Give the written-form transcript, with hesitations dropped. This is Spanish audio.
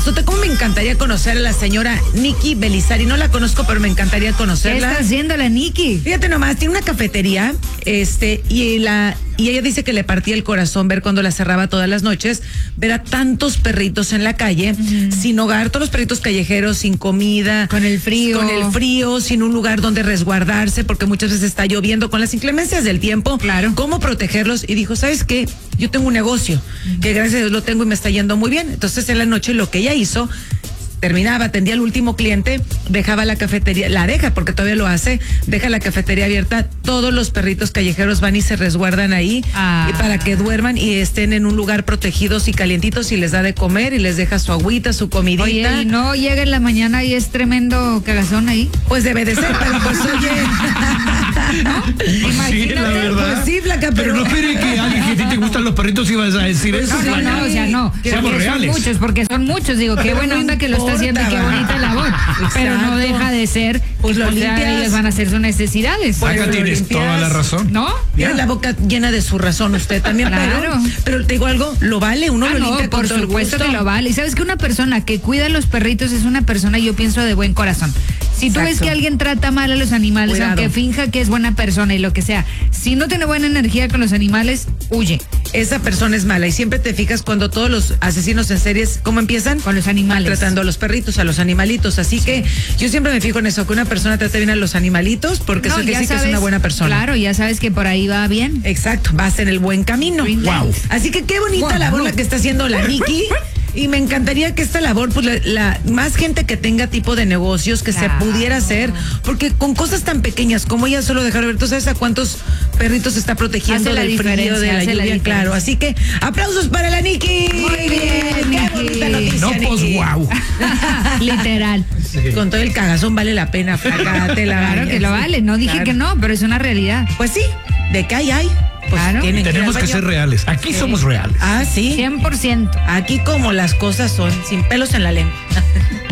Azote, ¿cómo me encantaría conocer a la señora Nikki Belizari? No la conozco, pero me encantaría conocerla. ¿Qué está haciendo la Nikki? Fíjate nomás, tiene una cafetería, y ella dice que le partía el corazón ver cuando la cerraba todas las noches, ver a tantos perritos en la calle, sin hogar, todos los perritos callejeros, sin comida. Con el frío. Sin un lugar donde resguardarse, porque muchas veces está lloviendo, con las inclemencias del tiempo. Claro. ¿Cómo protegerlos? Y dijo, ¿sabes qué? Yo tengo un negocio, que gracias a Dios lo tengo y me está yendo muy bien. Entonces en la noche lo que ella hizo, terminaba, atendía al último cliente, dejaba la cafetería, la deja porque todavía lo hace, deja la cafetería abierta, todos los perritos callejeros van y se resguardan ahí, y para que duerman y estén en un lugar protegidos y calientitos, y les da de comer y les deja su agüita, su comidita. Oye, y no llega en la mañana y es tremendo cagazón ahí. Pues debe de ser, pero pues oye. ¿No? Sí, la verdad. Pues sí, flaca, pero no espere que alguien que a ti te gustan los perritos ibas a decir eso. No, o sea, no. Seamos reales. Porque son muchos, digo, qué buena onda que lo está haciendo y qué bonita labor. Pero no deja de ser, pues lo limpias. Ellos van a hacer sus necesidades. Acá tienes toda la razón. ¿No? Tiene la boca llena de su razón usted también, claro. Pero te digo algo, lo vale, uno lo limpia por con todo el supuesto gusto. que lo vale. Y sabes que una persona que cuida a los perritos es una persona, yo pienso, de buen corazón. Si tú ves que alguien trata mal a los animales, cuidado, aunque finja que es buena persona y lo que sea, si no tiene buena energía con los animales, huye. Esa persona es mala, y siempre te fijas cuando todos los asesinos en series, ¿cómo empiezan? Con los animales. Tratando a los perritos, a los animalitos. Así que yo siempre me fijo en eso, que una persona trate bien a los animalitos, porque eso quiere decir que es una buena persona. Claro, ya sabes que por ahí va bien. Exacto, vas en el buen camino. Wow. Así que qué bonita labor la que está haciendo la Nikki. Y me encantaría que esta labor, pues la más gente que tenga tipo de negocios que se pudiera hacer, porque con cosas tan pequeñas como ella solo dejar ver, ¿tú sabes a cuántos perritos está protegiendo Hace la del frío, de la lluvia? Claro, así que aplausos para la Nikki. Muy bien, qué Nikki. bonita noticia, No, pues Nikki. wow. Literal. Sí. Con todo el cagazón vale la pena, flaca, te la Claro que lo vale, no dije Claro. que no, pero es una realidad. Pues sí, de que hay. Pues Claro. tienen Tenemos ir que al ser baño. reales. Aquí somos reales. Ah, sí. 100%. Aquí como las cosas son, sin pelos en la lengua.